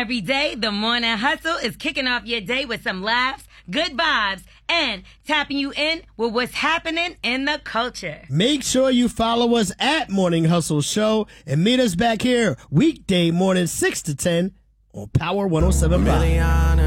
Every day, the Morning Hustle is kicking off your day with some laughs, good vibes, and tapping you in with what's happening in the culture. Make sure you follow us at Morning Hustle Show and meet us back here weekday morning 6 to 10 on Power 107.5.